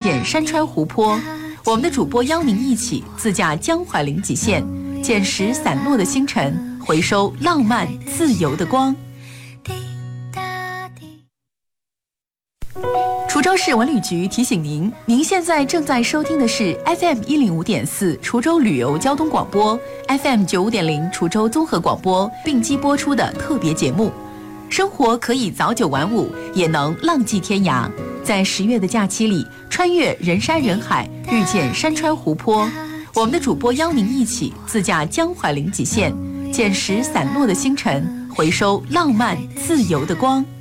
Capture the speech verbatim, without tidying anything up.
见山川湖泊。我们的主播邀您一起自驾江淮零极限，捡拾散落的星辰，回收浪漫自由的光。滁州市文旅局提醒您，您现在正在收听的是 F M 一零五点四滁州旅游交通广播 ，F M 九五点零滁州综合广播并机播出的特别节目。生活可以早九晚五，也能浪迹天涯。在十月的假期里，穿越人山人海，遇见山川湖泊。我们的主播邀您一起自驾江淮零极限，捡拾散落的星辰，回收浪漫自由的光。